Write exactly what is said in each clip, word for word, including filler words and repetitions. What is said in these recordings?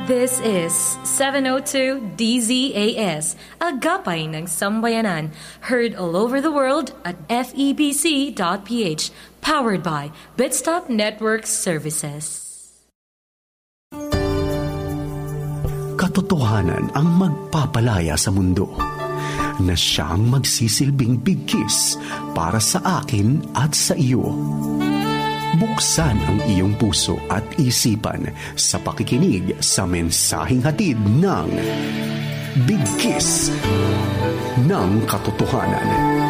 This is seven oh two D Z A S, Agapay ng Sambayanan, heard all over the world at F E B C dot P H, powered by Bitstop Network Services. Katotohanan ang magpapalaya sa mundo, na siyang magsisilbing bigkis para sa akin at sa iyo. Buksan ang iyong puso at isipan sa pakikinig sa mensaheng hatid ng Bigkis ng Katotohanan.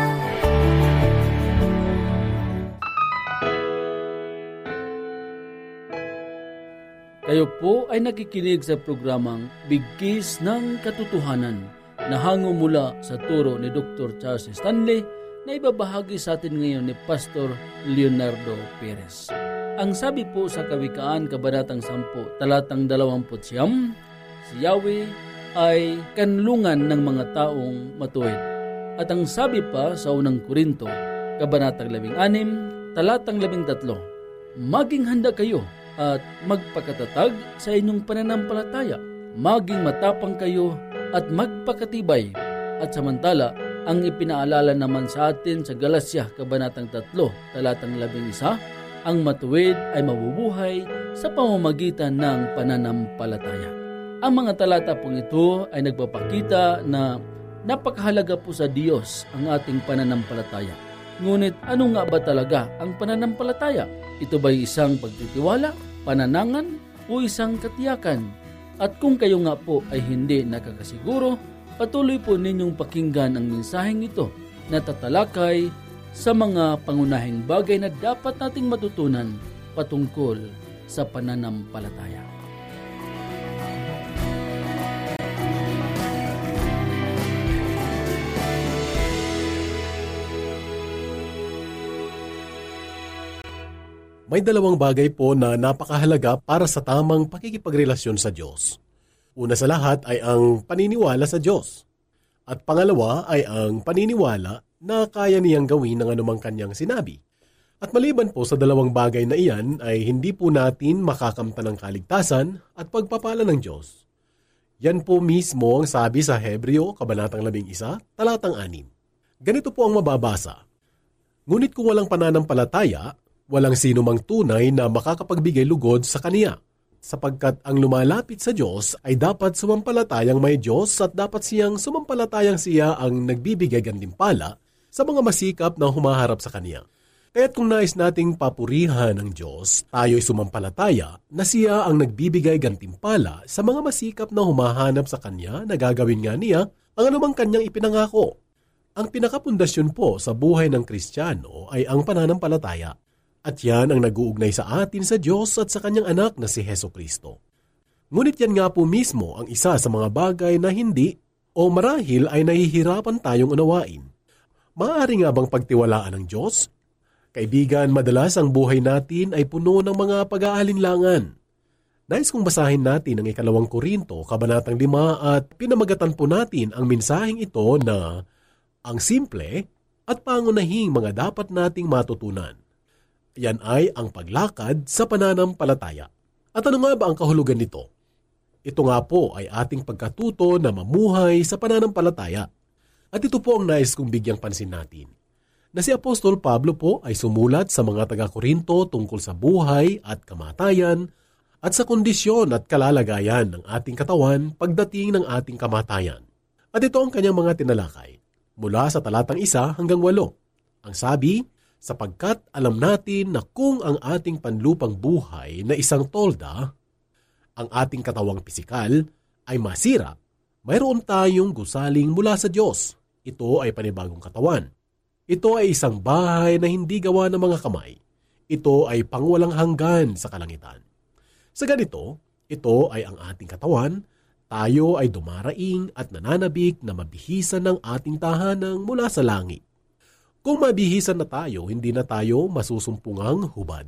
Kayo po ay nakikinig sa programang Bigkis ng Katotohanan na hango mula sa turo ni Doctor Charles Stanley na ibabahagi sa atin ngayon ni Pastor Leonardo Perez. Ang sabi po sa Kawikaan, Kabanatang sampu, talatang dalawamput siyam, si Yahweh ay kanlungan ng mga taong matuwid. At ang sabi pa sa unang Korinto, Kabanatang labing anim, talatang labing tatlo, maging handa kayo at magpakatatag sa inyong pananampalataya. Maging matapang kayo at magpakatibay. At samantala, ang ipinaalala naman sa atin sa Galasya, Kabanatang tatlo, talatang labing isa, ang matuwid ay mabubuhay sa pamamagitan ng pananampalataya. Ang mga talata pong ito ay nagpapakita na napakahalaga po sa Diyos ang ating pananampalataya. Ngunit ano nga ba talaga ang pananampalataya? Ito ba'y isang pagtitiwala, pananangan, o isang katiyakan? At kung kayo nga po ay hindi nakakasiguro, patuloy po ninyong pakinggan ang mensaheng ito na tatalakay sa mga pangunahing bagay na dapat nating matutunan patungkol sa pananampalataya. May dalawang bagay po na napakahalaga para sa tamang pakikipagrelasyon sa Diyos. Una sa lahat ay ang paniniwala sa Diyos. At pangalawa ay ang paniniwala na kaya niyang gawin ng anumang kanyang sinabi. At maliban po sa dalawang bagay na iyan ay hindi po natin makakamtan ng kaligtasan at pagpapala ng Diyos. Yan po mismo ang sabi sa Hebreo, Kabanatang labing isa, talatang anim. Ganito po ang mababasa. Ngunit kung walang pananampalataya, walang sino mang tunay na makakapagbigay lugod sa Kaniya. Sapagkat ang lumalapit sa Diyos ay dapat sumampalatayang may Diyos at dapat siyang sumampalatayang siya ang nagbibigay gantimpala sa mga masikap na humaharap sa Kaniya. Kaya't kung nais nating papurihan ng Diyos, tayo'y sumampalataya na siya ang nagbibigay gantimpala sa mga masikap na humahanap sa Kanya na gagawin nga niya ang anumang Kanyang ipinangako. Ang pinakapundasyon po sa buhay ng Kristiyano ay ang pananampalataya. At yan ang nag-uugnay sa atin sa Diyos at sa Kanyang anak na si Hesukristo. Ngunit yan nga po mismo ang isa sa mga bagay na hindi o marahil ay nahihirapan tayong unawain. Maaari nga bang pagtiwalaan ng Diyos? Kaibigan, madalas ang buhay natin ay puno ng mga pag-aalinlangan. Nais kong basahin natin ang ikalawang Korinto, Kabanatang lima at pinamagatan po natin ang mensaheng ito na ang simple at pangunahing mga dapat nating matutunan. Yan ay ang paglakad sa pananampalataya. At ano nga ba ang kahulugan nito? Ito nga po ay ating pagkatuto na mamuhay sa pananampalataya. At ito po ang nais kong bigyang pansin natin. Na si Apostol Pablo po ay sumulat sa mga taga-Korinto tungkol sa buhay at kamatayan at sa kondisyon at kalalagayan ng ating katawan pagdating ng ating kamatayan. At ito ang kanyang mga tinalakay mula sa talatang isa hanggang walo. Ang sabi, sapagkat alam natin na kung ang ating panlupang buhay na isang tolda, ang ating katawang pisikal ay masira, mayroon tayong gusaling mula sa Diyos. Ito ay panibagong katawan. Ito ay isang bahay na hindi gawa ng mga kamay. Ito ay pangwalang hanggan sa kalangitan. Sa ganito, ito ay ang ating katawan, tayo ay dumaraing at nananabik na mabihisan ng ating tahanang mula sa langit. Kung mabihisan na tayo, hindi na tayo masusumpungang hubad.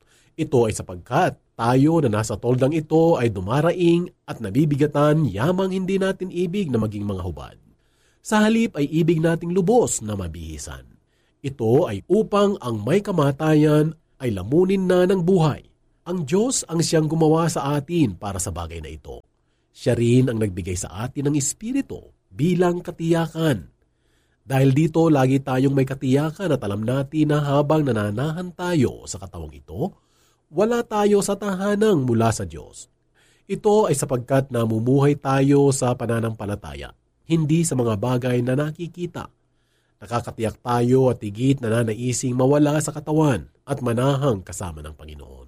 Ito ay sapagkat tayo na nasa toldang ito ay dumaraing at nabibigatan yamang hindi natin ibig na maging mga hubad. Sa halip ay ibig nating lubos na mabihisan. Ito ay upang ang may kamatayan ay lamunin na ng buhay. Ang Diyos ang siyang gumawa sa atin para sa bagay na ito. Siya rin ang nagbigay sa atin ng Espiritu bilang katiyakan. Dahil dito, lagi tayong may katiyakan at alam natin na habang nananahan tayo sa katawang ito, wala tayo sa tahanang mula sa Diyos. Ito ay sapagkat namumuhay tayo sa pananampalataya, hindi sa mga bagay na nakikita. Nakakatiyak tayo at higit na nanaising mawala sa katawan at manahang kasama ng Panginoon.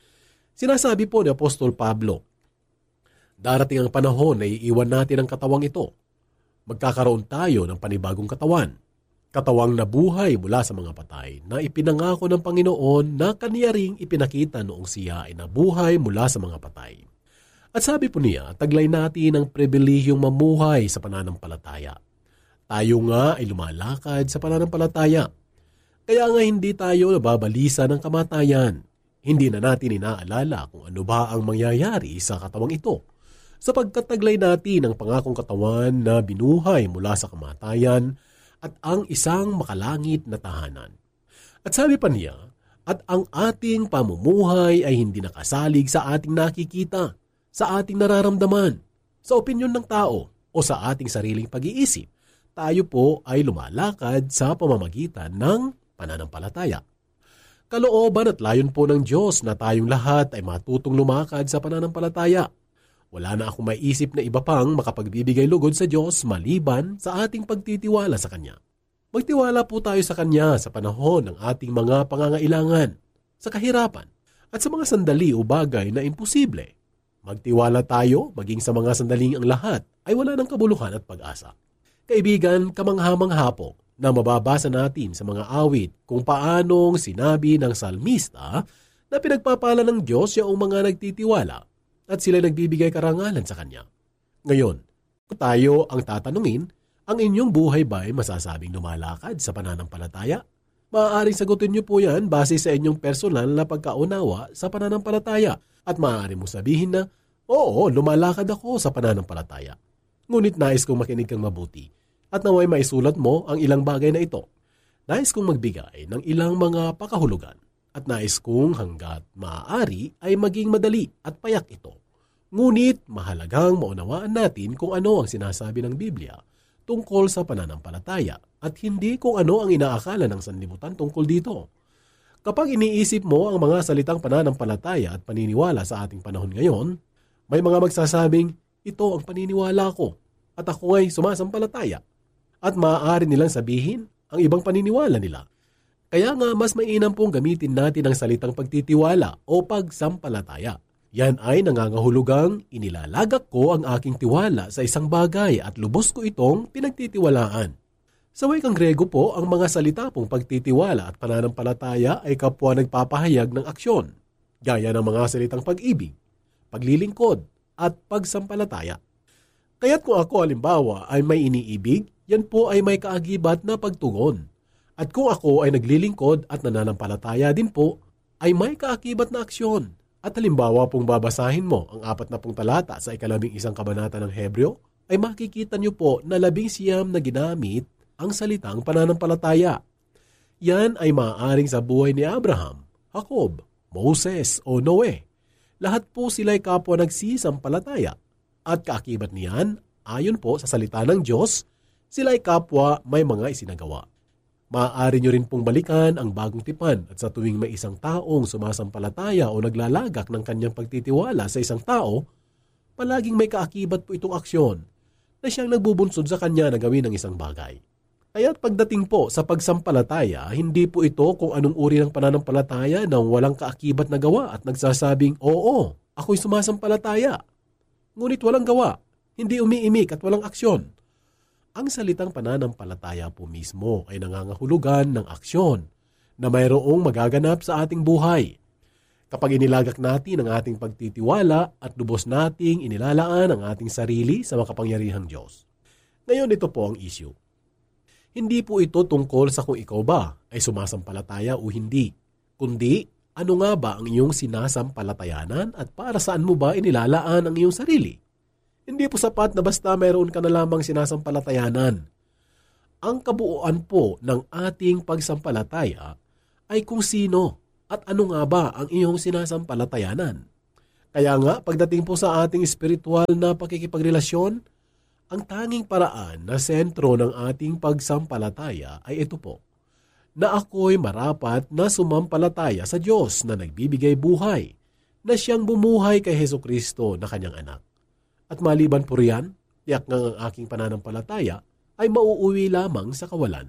Sinasabi po ni Apostol Pablo, darating ang panahon na iiwan natin ang katawang ito. Magkakaroon tayo ng panibagong katawan. Katawang nabuhay mula sa mga patay na ipinangako ng Panginoon na kaniya ring ipinakita noong siya ay nabuhay mula sa mga patay. At sabi po niya, taglay natin ang pribilehiyong mamuhay sa pananampalataya. Tayo nga ay lumalakad sa pananampalataya. Kaya nga hindi tayo nababalisa ng kamatayan. Hindi na natin inaalala kung ano ba ang mangyayari sa katawang ito. Sapagkat taglay natin ang pangakong katawan na binuhay mula sa kamatayan at ang isang makalangit na tahanan. At sabi pa niya, at ang ating pamumuhay ay hindi nakasalig sa ating nakikita, sa ating nararamdaman, sa opinyon ng tao o sa ating sariling pag-iisip. Tayo po ay lumalakad sa pamamagitan ng pananampalataya. Kalooban at layon po ng Diyos na tayong lahat ay matutong lumakad sa pananampalataya. Wala na akong maiisip na iba pang makapagbibigay lugod sa Diyos maliban sa ating pagtitiwala sa Kanya. Magtiwala po tayo sa Kanya sa panahon ng ating mga pangangailangan, sa kahirapan, at sa mga sandali o bagay na imposible. Magtiwala tayo maging sa mga sandaling ang lahat ay wala ng kabuluhan at pag-asa. Kaibigan, kamangha-mangha po na mababasa natin sa mga awit kung paanong sinabi ng salmista na pinagpapala ng Diyos yung mga nagtitiwala at sila nagbibigay karangalan sa Kanya. Ngayon, kung tayo ang tatanungin, ang inyong buhay ba ay masasabing lumalakad sa pananampalataya? Maaaring sagutin niyo po yan base sa inyong personal na pagkaunawa sa pananampalataya at maaari mo sabihin na, oo, lumalakad ako sa pananampalataya. Ngunit nais kong makinig kang mabuti at naway maisulat mo ang ilang bagay na ito. Nais kong magbigay ng ilang mga pakahulugan. At nais kong hanggat maaari ay maging madali at payak ito. Ngunit mahalagang maunawaan natin kung ano ang sinasabi ng Biblia tungkol sa pananampalataya at hindi kung ano ang inaakala ng sanlibutan tungkol dito. Kapag iniisip mo ang mga salitang pananampalataya at paniniwala sa ating panahon ngayon, may mga magsasabing, ito ang paniniwala ko at ako ay sumasampalataya. At maaari nilang sabihin ang ibang paniniwala nila. Kaya nga mas mainam pong gamitin natin ang salitang pagtitiwala o pagsampalataya. Yan ay nangangahulugang inilalagak ko ang aking tiwala sa isang bagay at lubos ko itong pinagtitiwalaan. Sa wikang Grego po, ang mga salita pong pagtitiwala at pananampalataya ay kapwa nagpapahayag ng aksyon, gaya ng mga salitang pag-ibig, paglilingkod at pagsampalataya. Kaya't kung ako halimbawa ay may iniibig, yan po ay may kaagibat na pagtugon. At kung ako ay naglilingkod at nananampalataya din po, ay may kaakibat na aksyon. At halimbawa pong babasahin mo ang apat na pong talata sa ikalabing isang kabanata ng Hebreo, ay makikita niyo po na labing siyam na ginamit ang salitang pananampalataya. Yan ay maaaring sa buhay ni Abraham, Jacob, Moses o Noe. Lahat po sila'y kapwa nagsisampalataya. At kaakibat niyan, ayon po sa salita ng Diyos, sila'y kapwa may mga isinagawa. Maaari nyo rin pong balikan ang bagong tipan at sa tuwing may isang taong sumasampalataya o naglalagak ng kanyang pagtitiwala sa isang tao, palaging may kaakibat po itong aksyon na siyang nagbubunsod sa kanya na gawin ng isang bagay. Kaya't pagdating po sa pagsampalataya, hindi po ito kung anong uri ng pananampalataya na walang kaakibat na gawa at nagsasabing, oo, ako'y sumasampalataya. Ngunit walang gawa, hindi umiimik at walang aksyon. Ang salitang pananampalataya po mismo ay nangangahulugan ng aksyon na mayroong magaganap sa ating buhay. Kapag inilagak natin ang ating pagtitiwala at lubos nating inilalaan ang ating sarili sa makapangyarihang Diyos. Ngayon ito po ang issue. Hindi po ito tungkol sa kung ikaw ba ay sumasampalataya o hindi, kundi ano nga ba ang iyong sinasampalatayanan at para saan mo ba inilalaan ang iyong sarili. Hindi po sapat na basta mayroon ka na lamang sinasampalatayanan. Ang kabuuan po ng ating pagsampalataya ay kung sino at ano nga ba ang iyong sinasampalatayanan. Kaya nga, pagdating po sa ating espiritual na pakikipagrelasyon, ang tanging paraan na sentro ng ating pagsampalataya ay ito po, na ako'y marapat na sumampalataya sa Diyos na nagbibigay buhay, na siyang bumuhay kay Hesukristo na kanyang anak. At maliban po riyan, tiyak nga ang aking pananampalataya ay mauuwi lamang sa kawalan.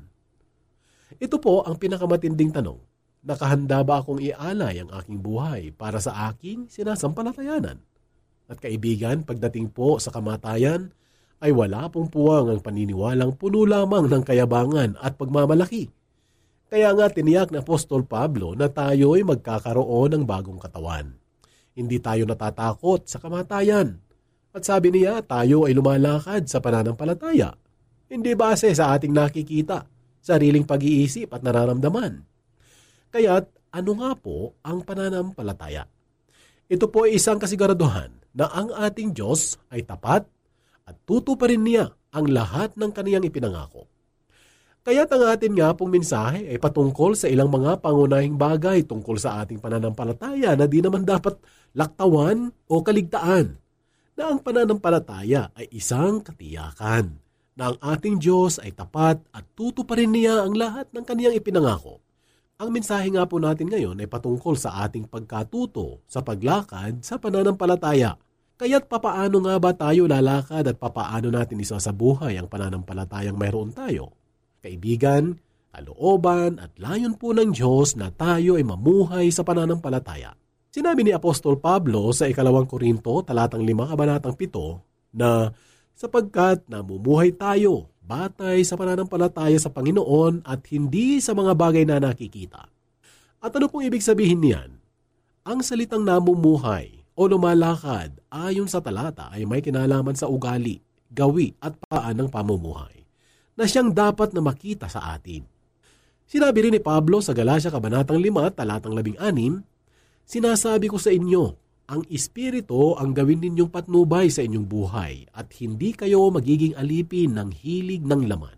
Ito po ang pinakamatinding tanong. Nakahanda ba akong ialay ang aking buhay para sa aking sinasampalatayanan? At kaibigan, pagdating po sa kamatayan, ay wala pong puwang ang paniniwalang puno lamang ng kayabangan at pagmamalaki. Kaya nga tiniyak na Apostol Pablo na tayo'y magkakaroon ng bagong katawan. Hindi tayo natatakot sa kamatayan. At sabi niya, tayo ay lumalakad sa pananampalataya. Hindi base sa ating nakikita, sariling pag-iisip at nararamdaman. Kaya't ano nga po ang pananampalataya? Ito po ay isang kasiguraduhan na ang ating Diyos ay tapat at tutuparin niya ang lahat ng kaniyang ipinangako. Kaya't ang atin nga pong mensahe ay patungkol sa ilang mga pangunahing bagay tungkol sa ating pananampalataya na di naman dapat laktawan o kaligtaan. Na ang pananampalataya ay isang katiyakan na ang ating Diyos ay tapat at tutuparin niya ang lahat ng kaniyang ipinangako. Ang mensahe nga po natin ngayon ay patungkol sa ating pagkatuto sa paglakad sa pananampalataya. Kaya't papaano nga ba tayo lalakad at papaano natin isa sa buhay ang pananampalatayang mayroon tayo? Kaibigan, kalooban at layon po ng Diyos na tayo ay mamuhay sa pananampalataya. Sinabi ni Apostol Pablo sa ikalawang Korinto, talatang lima, kabanatang pito, na sapagkat namumuhay tayo batay sa pananampalataya sa Panginoon at hindi sa mga bagay na nakikita. At ano pong ibig sabihin niyan? Ang salitang namumuhay o lumalakad ayon sa talata ay may kinalaman sa ugali, gawi at paan ng pamumuhay na siyang dapat na makita sa atin. Sinabi rin ni Pablo sa Galacia kabanatang lima, talatang labing anim, sinasabi ko sa inyo, ang Espiritu ang gawin ninyong patnubay sa inyong buhay at hindi kayo magiging alipin ng hilig ng laman.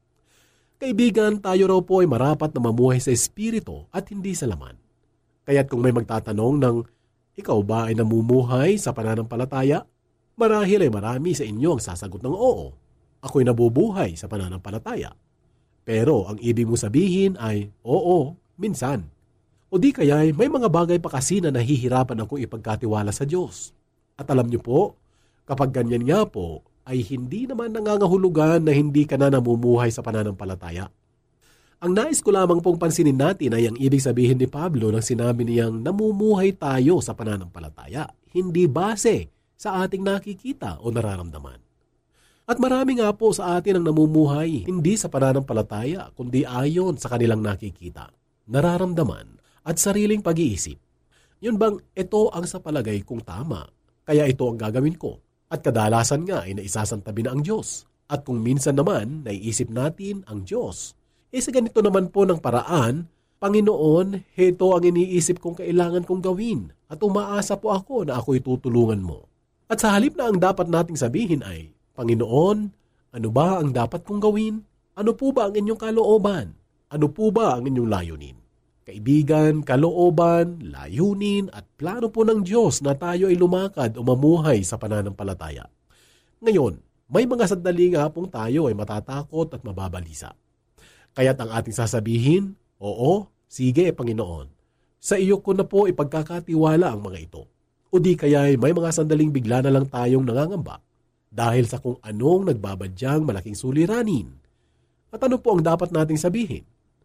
Kaibigan, tayo raw po ay marapat na mamuhay sa Espiritu at hindi sa laman. Kaya't kung may magtatanong ng, ikaw ba ay namumuhay sa pananampalataya? Marahil ay marami sa inyo ang sasagot ng oo. Ako'y nabubuhay sa pananampalataya. Pero ang ibig mo sabihin ay, oo, minsan. O di kaya may mga bagay pa kasi na nahihirapan akong ipagkatiwala sa Diyos. At alam niyo po, kapag ganyan nga po, ay hindi naman nangangahulugan na hindi ka na namumuhay sa pananampalataya. Ang nais ko lamang pong pansinin natin ay ang ibig sabihin ni Pablo nang sinabi niyang namumuhay tayo sa pananampalataya, hindi base sa ating nakikita o nararamdaman. At marami nga po sa atin ang namumuhay hindi sa pananampalataya kundi ayon sa kanilang nakikita, nararamdaman, at sariling pag-iisip. Yun bang ito ang sa palagay kong tama, kaya ito ang gagawin ko. At kadalasan nga ay naisasantabi na ang Diyos. At kung minsan naman naiisip natin ang Diyos, eh sa ganito naman po ng paraan, Panginoon, heto ang iniisip kong kailangan kong gawin at umaasa po ako na ako'y tutulungan mo. At sa halip na ang dapat nating sabihin ay, Panginoon, ano ba ang dapat kong gawin? Ano po ba ang inyong kalooban? Ano po ba ang inyong layunin? Kaibigan, kalooban, layunin at plano po ng Diyos na tayo ay lumakad o mamuhay sa pananampalataya. Ngayon, may mga sandali nga pong tayo ay matatakot at mababalisa. Kaya't ang ating sasabihin, oo, sige Panginoon, sa iyo ko na po ipagkakatiwala ang mga ito. O di kaya may mga sandaling bigla na lang tayong nangangamba dahil sa kung anong nagbabadyang malaking suliranin. At ano po ang dapat nating sabihin?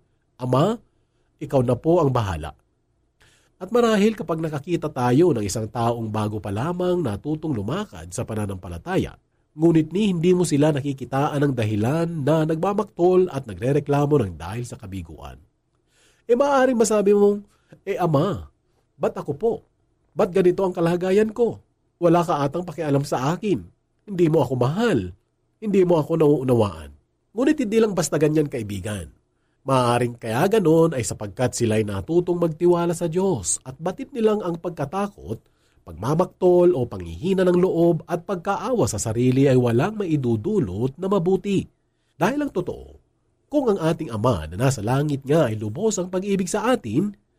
Ama, ikaw na po ang bahala. At marahil kapag nakakita tayo ng isang taong bago pa lamang natutong lumakad sa pananampalataya, ngunit ni hindi mo sila nakikitaan ng dahilan na nagmamaktol at nagrereklamo ng dahil sa kabiguan. E maaaring masabi mong, eh ama, ba't ako po? Ba't ganito ang kalagayan ko? Wala ka atang pakialam sa akin. Hindi mo ako mahal. Hindi mo ako nauunawaan. Ngunit hindi lang basta ganyan kaibigan. Maaaring kaya ganon ay sapagkat sila'y natutong magtiwala sa Diyos at batid nilang ang pagkatakot, pagmamaktol o panghihina ng loob at pagkaawa sa sarili ay walang maidudulot na mabuti. Dahil ang totoo, kung ang ating Ama na nasa langit nga ay lubos ang pag-ibig sa atin,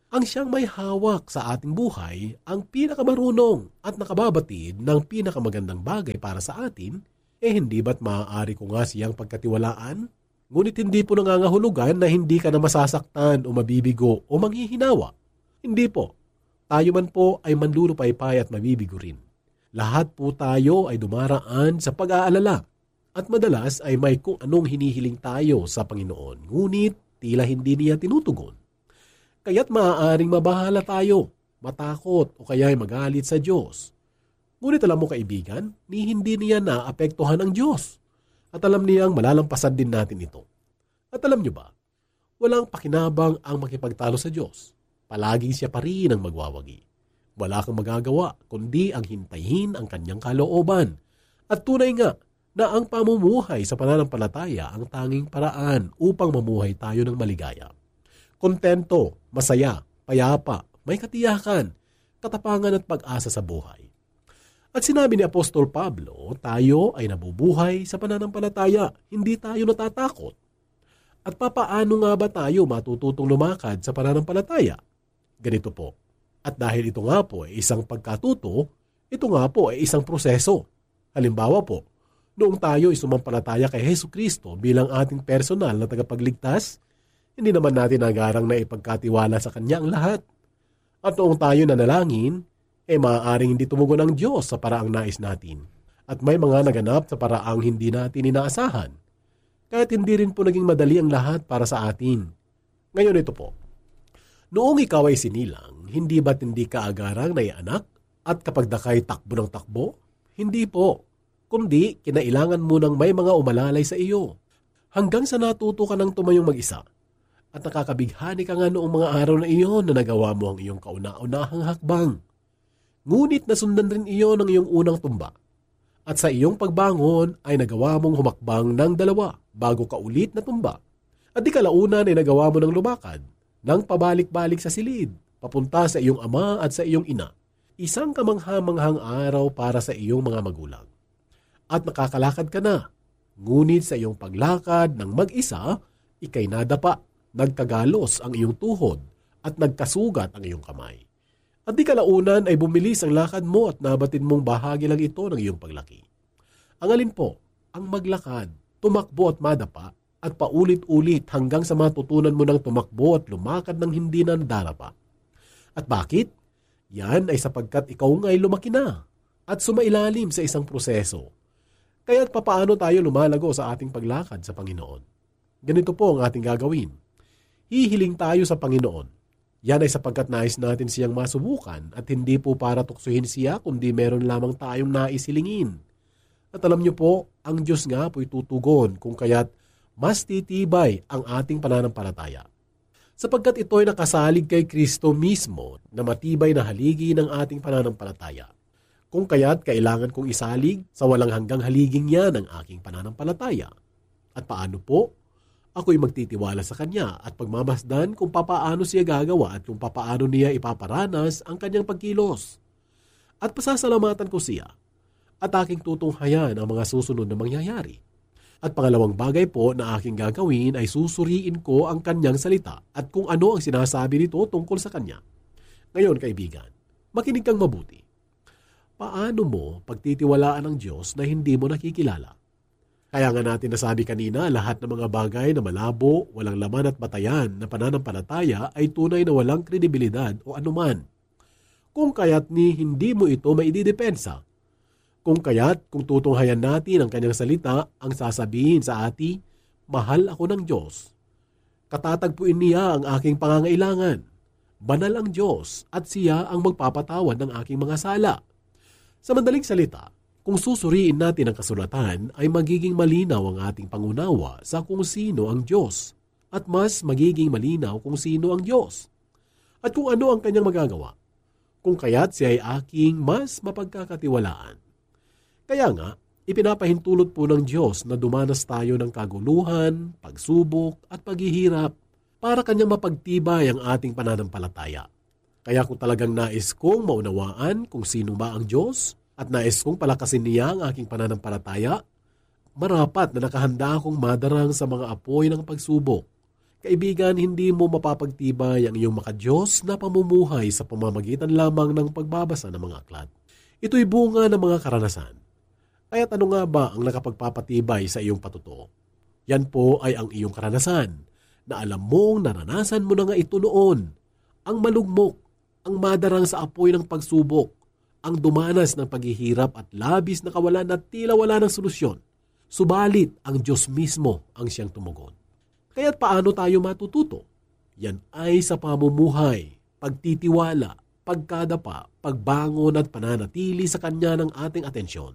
Ang siyang may hawak sa ating buhay, ang pinakamarunong at nakababatid ng pinakamagandang bagay para sa atin, eh hindi ba't maaari ko nga siyang pagkatiwalaan? Ngunit hindi po nangangahulugan na hindi ka na masasaktan o mabibigo o manghihinawa. Hindi po. Tayo man po ay manlulupaypay at mabibigo rin. Lahat po tayo ay dumaraan sa pag-aalala at madalas ay may kung anong hinihiling tayo sa Panginoon, ngunit tila hindi niya tinutugon. Kaya't maaaring mabahala tayo, matakot o kaya ay magalit sa Diyos. Ngunit alam mo kaibigan, ni hindi niya naapektuhan ang Diyos. At alam niyang malalampasan din natin ito. At alam niyo ba, walang pakinabang ang makipagtalo sa Diyos. Palaging siya pa rin ang magwawagi. Wala kang magagawa, kundi ang hintayin ang kanyang kalooban. At tunay nga na ang pamumuhay sa pananampalataya ang tanging paraan upang mamuhay tayo ng maligaya. Kontento, masaya, payapa, may katiyakan, katapangan at pag-asa sa buhay. At sinabi ni Apostol Pablo, tayo ay nabubuhay sa pananampalataya, hindi tayo natatakot. At papaano nga ba tayo matututong lumakad sa pananampalataya? Ganito po. At dahil ito nga po ay isang pagkatuto, ito nga po ay isang proseso. Halimbawa po, noong tayo ay sumampalataya kay Jesucristo bilang ating personal na tagapagligtas, hindi naman natin agarang na ipagkatiwala sa Kanya ang lahat. At noong tayo nanalangin, eh maaaring hindi tumugon ang Diyos sa paraang nais natin. At may mga naganap sa paraang hindi natin inaasahan. Kahit hindi rin po naging madali ang lahat para sa atin. Ngayon ito po. Noong ikaw ay sinilang, hindi ba't hindi ka agarang naianak? At kapag dakay takbo ng takbo? Hindi po. Kundi kinailangan mo ng may mga umalalay sa iyo. Hanggang sa natuto ka ng tumayong mag-isa. At nakakabighani ka nga noong mga araw na iyon na nagawa mo ang iyong kauna-unahang hakbang. Ngunit nasundan rin iyon ng iyong unang tumba. At sa iyong pagbangon ay nagawa mong humakbang ng dalawa bago ka ulit na tumba. At di kalaunan ay nagawa mo ng lumakad, ng pabalik-balik sa silid, papunta sa iyong ama at sa iyong ina. Isang kamangha-manghang araw para sa iyong mga magulang. At nakakalakad ka na. Ngunit sa iyong paglakad ng mag-isa, ikay nadapa, nagkagalos ang iyong tuhod at nagkasugat ang iyong kamay. At di kalaunan ay bumilis ang lakad mo at nabatid mong bahagi lang ito ng iyong paglaki. Ang alin po, ang maglakad, tumakbo at madapa at paulit-ulit hanggang sa matutunan mo ng tumakbo at lumakad ng hindi na nadarapa. At bakit? Yan ay sapagkat ikaw nga'y lumaki na at sumailalim sa isang proseso. Kaya't papaano tayo lumalago sa ating paglakad sa Panginoon? Ganito po ang ating gagawin. Hihiling tayo sa Panginoon. Yan ay sapagkat nais natin siyang masubukan at hindi po para tuksuhin siya kundi meron lamang tayong naisilingin. At alam niyo po, ang Diyos nga po'y tutugon kung kaya't mas titibay ang ating pananampalataya. Sapagkat ito'y nakasalig kay Kristo mismo na matibay na haligi ng ating pananampalataya. Kung kaya't kailangan kong isalig sa walang hanggang haliging niya ng aking pananampalataya. At paano po? Ako'y magtitiwala sa Kanya at pagmamasdan kung papaano siya gagawa at kung papaano niya ipaparanas ang Kanyang pagkilos. At pasasalamatan ko siya at aking tutunghayan ang mga susunod na mangyayari. At pangalawang bagay po na aking gagawin ay susuriin ko ang Kanyang salita at kung ano ang sinasabi nito tungkol sa Kanya. Ngayon kaibigan, makinig kang mabuti. Paano mo pagtitiwalaan ng Diyos na hindi mo nakikilala? Kaya nga natin nasabi kanina, lahat ng mga bagay na malabo, walang laman at batayan na pananampalataya ay tunay na walang kredibilidad o anuman. Kung kaya't ni hindi mo ito maididepensa. Kung kaya't kung tutunghayan natin ang Kanyang salita, ang sasabihin sa ati, mahal ako ng Diyos. Katatagpuin niya ang aking pangangailangan. Banal ang Diyos at siya ang magpapatawad ng aking mga sala. Sa madaling salita, kung susuriin natin ang kasulatan, ay magiging malinaw ang ating pangunawa sa kung sino ang Diyos at mas magiging malinaw kung sino ang Diyos at kung ano ang Kanyang magagawa, kung kaya't siya ay aking mas mapagkakatiwalaan. Kaya nga, ipinapahintulot po ng Diyos na dumanas tayo ng kaguluhan, pagsubok at paghihirap para Kanyang mapagtibay ang ating pananampalataya. Kaya kung talagang nais kong maunawaan kung sino ba ang Diyos, at nais kong palakasin niya ang aking pananampalataya, marapat na nakahanda akong madarang sa mga apoy ng pagsubok. Kaibigan, hindi mo mapapagtibay ang iyong makadiyos na pamumuhay sa pamamagitan lamang ng pagbabasa ng mga aklat. Ito'y bunga ng mga karanasan. Kaya't ano nga ba ang nakapagpapatibay sa iyong patutuo? Yan po ay ang iyong karanasan, na alam mong naranasan mo na nga ito noon. Ang malugmok, ang madarang sa apoy ng pagsubok, ang dumanas ng paghihirap at labis na kawalan at tila wala ng solusyon. Subalit, ang Diyos mismo ang siyang tumugon. Kaya't paano tayo matututo? Yan ay sa pamumuhay, pagtitiwala, pagkadapa, pagbangon at pananatili sa Kanya ng ating atensyon.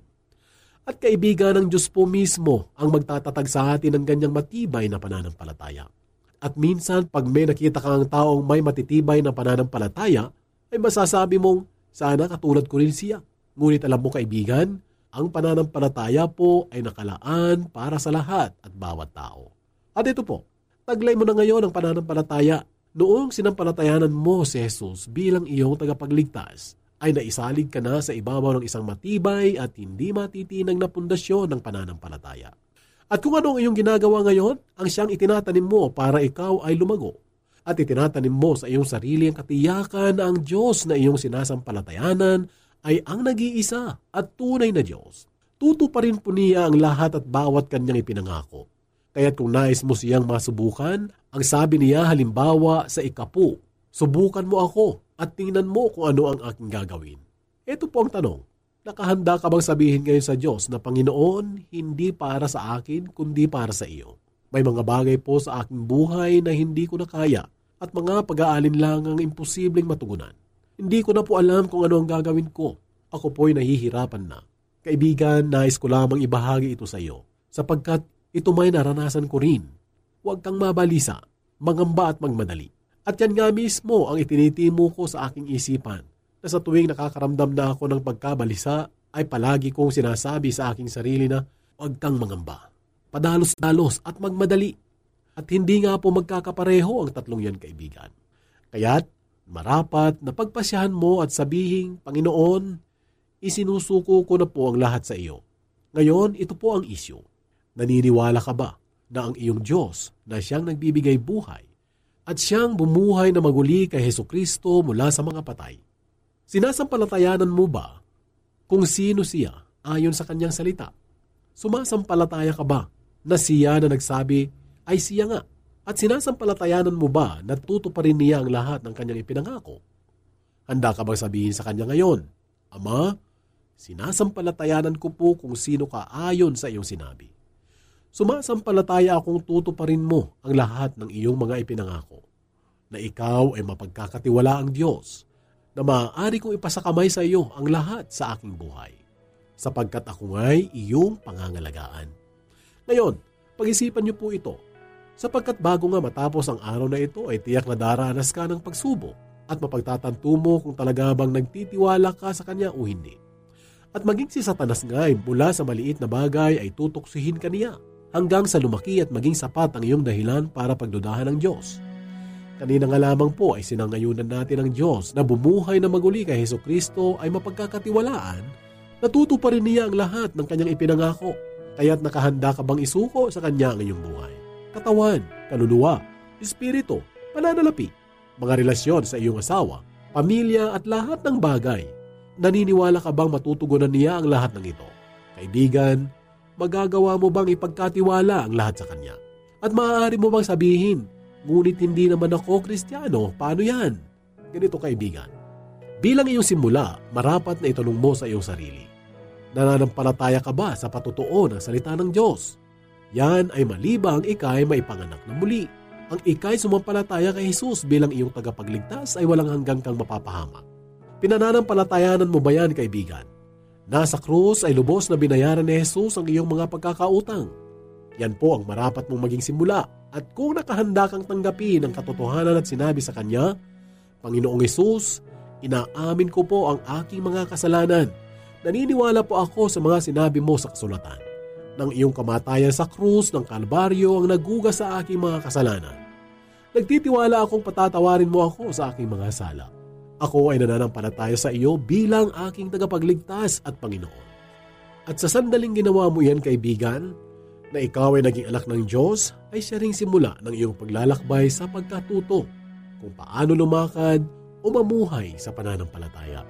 At kaibigan ng Diyos po mismo ang magtatatag sa atin ng ganyang matibay na pananampalataya. At minsan, pag may nakita kang taong may matitibay na pananampalataya, ay masasabi mong, sana katulad ko rin siya. Ngunit alam mo kaibigan, ang pananampalataya po ay nakalaan para sa lahat at bawat tao. At ito po, taglay mo na ngayon ang pananampalataya. Noong sinampalatayanan mo si Jesus bilang iyong tagapagligtas, ay naisalig ka na sa ibabaw ng isang matibay at hindi matitinag na pundasyon ng pananampalataya. At kung ano ang iyong ginagawa ngayon, ang siyang itinatanim mo para ikaw ay lumago. At itinatanim mo sa iyong sarili ang katiyakan na ang Diyos na iyong sinasampalatayanan ay ang nag-iisa at tunay na Diyos. Tutuparin po niya ang lahat at bawat kanyang ipinangako. Kaya't kung nais mo siyang masubukan, ang sabi niya halimbawa sa ikapu, subukan mo ako at tingnan mo kung ano ang aking gagawin. Ito po ang tanong. Nakahanda ka bang sabihin ngayon sa Diyos na Panginoon, hindi para sa akin, kundi para sa iyo? May mga bagay po sa aking buhay na hindi ko na kaya at mga pag-aalinlangang imposibleng matugunan. Hindi ko na po alam kung ano ang gagawin ko. Ako po'y nahihirapan na. Kaibigan, nais ko lamang ibahagi ito sa iyo, sapagkat ito may naranasan ko rin. Huwag kang mabalisa, mangamba at magmadali. At yan nga mismo ang itinitimo ko sa aking isipan, na sa tuwing nakakaramdam na ako ng pagkabalisa, ay palagi kong sinasabi sa aking sarili na huwag kang mangamba. Padalos-dalos at magmadali. At hindi nga po magkakapareho ang tatlong yan, kaibigan. Kaya't marapat na pagpasyahan mo at sabihing, Panginoon, isinusuko ko na po ang lahat sa iyo. Ngayon, ito po ang isyu. Naniniwala ka ba na ang iyong Diyos na siyang nagbibigay buhay at siyang bumuhay na maguli kay Hesukristo mula sa mga patay? Sinasampalatayanan mo ba kung sino siya ayon sa kanyang salita? Sumasampalataya ka ba na siya na nagsabi ay siya nga? At sinasampalatayanan mo ba na tutuparin niya ang lahat ng kanyang ipinangako? Handa ka bang sabihin sa kanya ngayon, Ama, sinasampalatayanan ko po kung sino ka ayon sa iyong sinabi. Sumasampalataya akong tutuparin mo ang lahat ng iyong mga ipinangako, na ikaw ay mapagkakatiwala ang Diyos, na maaari kong ipasakamay sa iyo ang lahat sa aking buhay, sapagkat ako nga'y iyong pangangalagaan. Ngayon, pag-isipan niyo po ito, sapagkat bago nga matapos ang araw na ito ay tiyak na daranas ka ng pagsubok at mapagtatanto mo kung talaga bang nagtitiwala ka sa Kanya o hindi. At maging si Satanas nga'y mula sa maliit na bagay ay tutuksihin ka niya hanggang sa lumaki at maging sapat ang iyong dahilan para pagdudahan ng Diyos. Kanina nga lamang po ay sinangayunan natin ng Diyos na bumuhay na maguli kay Hesukristo ay mapagkakatiwalaan, natutuparin niya ang lahat ng kanyang ipinangako. Kaya't nakahanda ka bang isuko sa kanya ang iyong buhay? Katawan, kaluluwa, espiritu, pananalapi, mga relasyon sa iyong asawa, pamilya at lahat ng bagay. Naniniwala ka bang matutugunan niya ang lahat ng ito? Kaibigan, magagawa mo bang ipagkatiwala ang lahat sa kanya? At maaari mo bang sabihin, ngunit hindi naman ako Kristiyano, paano yan? Ganito kaibigan, bilang iyong simula, marapat na itanong mo sa iyong sarili. Nananampalataya ka ba sa patutuo ng salita ng Diyos? Yan ay malibang ikay maipanganak na muli. Ang ikay sumampalataya kay Jesus bilang iyong tagapagligtas ay walang hanggang kang mapapahamak. Pinananampalatayanan mo ba yan, kaibigan? Nasa krus ay lubos na binayaran ni Jesus ang iyong mga pagkakautang. Yan po ang marapat mong maging simula. At kung nakahanda kang tanggapin ang katotohanan at sinabi sa Kanya, Panginoong Jesus, inaamin ko po ang aking mga kasalanan. Naniniwala po ako sa mga sinabi mo sa kasulatan. Nang iyong kamatayan sa krus ng Kalbaryo ang nagugas sa aking mga kasalanan. Nagtitiwala akong patatawarin mo ako sa aking mga sala. Ako ay nananampalataya sa iyo bilang aking tagapagligtas at Panginoon. At sa sandaling ginawa mo yan, kaibigan, na ikaw ay naging anak ng Diyos ay siya ring simula ng iyong paglalakbay sa pagkatuto kung paano lumakad o mamuhay sa pananampalataya.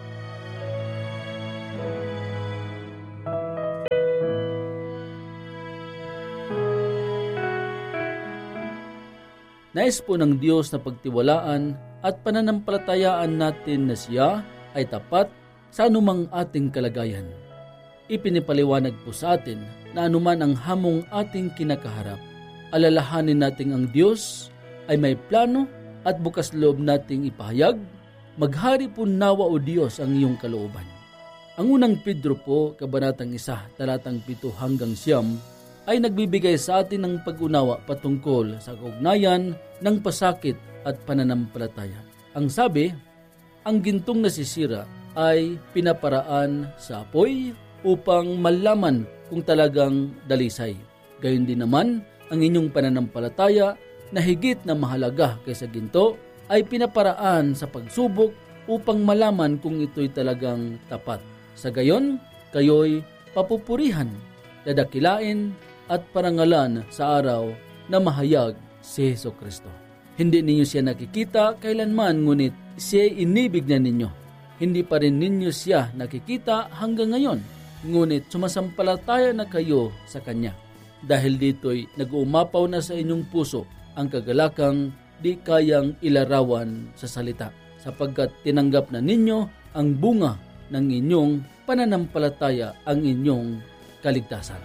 Nais po ng Diyos na pagtiwalaan at pananampalatayaan natin na siya ay tapat sa anumang ating kalagayan. Ipinipaliwanag po sa atin na anuman ang hamong ating kinakaharap, alalahanin natin ang Diyos ay may plano at bukas loob nating ipahayag, maghari po nawa o Diyos ang iyong kalooban. Ang unang Pedro po, kabanatang isa, talatang pito hanggang siyam, ay nagbibigay sa atin ng pag-unawa patungkol sa kaugnayan ng pasakit at pananampalataya. Ang sabi, ang gintong nasisira ay pinaparaan sa apoy upang malaman kung talagang dalisay. Gayon din naman, ang inyong pananampalataya na higit na mahalaga kaysa ginto ay pinaparaan sa pagsubok upang malaman kung ito'y talagang tapat. Sa gayon, kayo'y papupurihan, dadakilain at parangalan sa araw na mahayag si Jesucristo. Hindi ninyo siya nakikita kailanman, ngunit siya inibig na ninyo. Hindi pa rin ninyo siya nakikita hanggang ngayon, ngunit sumasampalataya na kayo sa Kanya. Dahil dito'y nag-uumapaw na sa inyong puso ang kagalakang di kayang ilarawan sa salita, sapagkat tinanggap na ninyo ang bunga ng inyong pananampalataya, ang inyong kaligtasan.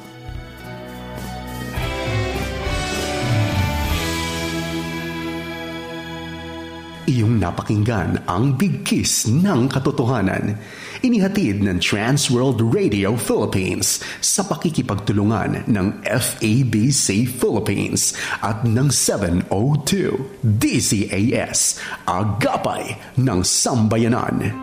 Iyong napakinggan ang Bigkis ng Katotohanan. Inihatid ng Transworld Radio Philippines sa pakikipagtulungan ng F A B C Philippines at ng seven oh two D Z A S, Agapay ng Sambayanan.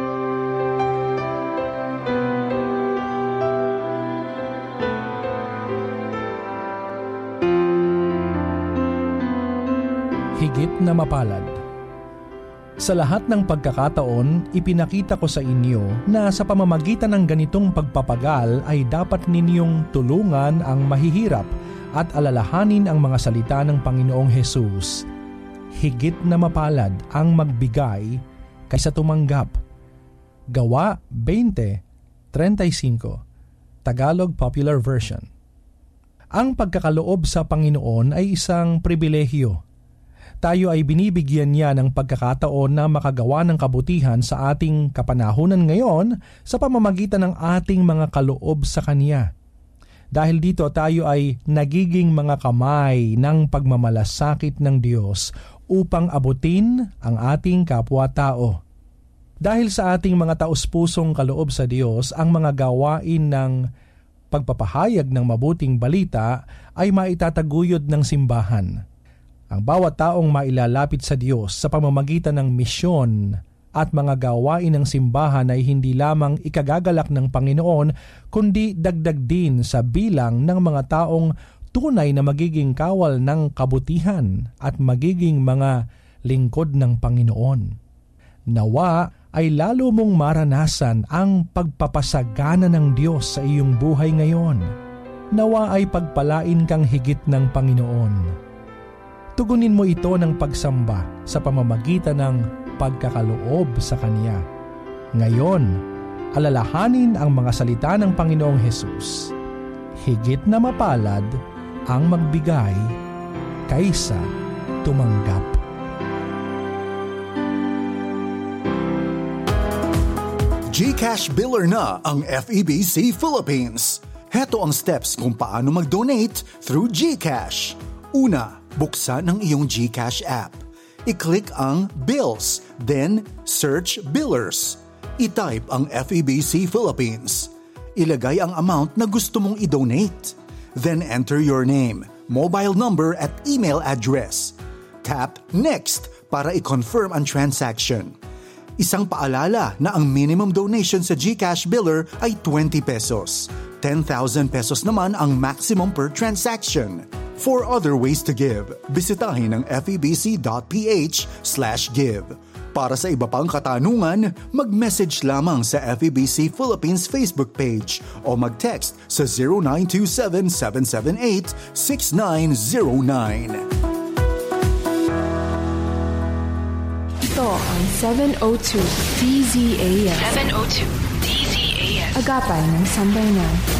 Higit na mapalad. Sa lahat ng pagkakataon, ipinakita ko sa inyo na sa pamamagitan ng ganitong pagpapagal ay dapat ninyong tulungan ang mahihirap at alalahanin ang mga salita ng Panginoong Hesus. Higit na mapalad ang magbigay kaysa tumanggap. Gawa twenty thirty-five, Tagalog Popular Version. Ang pagkakaloob sa Panginoon ay isang pribilehyo. Tayo ay binibigyan niya ng pagkakataon na makagawa ng kabutihan sa ating kapanahunan ngayon sa pamamagitan ng ating mga kaloob sa Kanya. Dahil dito tayo ay nagiging mga kamay ng pagmamalasakit ng Diyos upang abutin ang ating kapwa-tao. Dahil sa ating mga taos-pusong kaloob sa Diyos, ang mga gawain ng pagpapahayag ng mabuting balita ay maitataguyod ng simbahan. Ang bawat taong mailalapit sa Diyos sa pamamagitan ng misyon at mga gawain ng simbahan ay hindi lamang ikagagalak ng Panginoon, kundi dagdag din sa bilang ng mga taong tunay na magiging kawal ng kabutihan at magiging mga lingkod ng Panginoon. Nawa ay lalo mong maranasan ang pagpapasagana ng Diyos sa iyong buhay ngayon. Nawa ay pagpalain kang higit ng Panginoon. Tugunin mo ito ng pagsamba sa pamamagitan ng pagkakaloob sa Kanya. Ngayon, alalahanin ang mga salita ng Panginoong Hesus. Higit na mapalad ang magbigay kaysa tumanggap. GCash Biller na ang F E B C Philippines. Heto ang steps kung paano mag-donate through GCash. Una, buksan ang iyong GCash app. I-click ang Bills, then search Billers. I-type ang F E B C Philippines. Ilagay ang amount na gusto mong i-donate. Then enter your name, mobile number at email address. Tap Next para i-confirm ang transaction. Isang paalala na ang minimum donation sa GCash Biller ay twenty pesos. ten thousand pesos naman ang maximum per transaction. For other ways to give, bisitahin ang f e b c dot p h slash give. Para sa iba pang katanungan, mag-message lamang sa F E B C Philippines Facebook page o mag-text sa zero nine two seven, seven seven eight, six nine zero nine. Ito ang seven oh two D Z A S. seven oh two D Z A S. Agapay ng Sambayanan.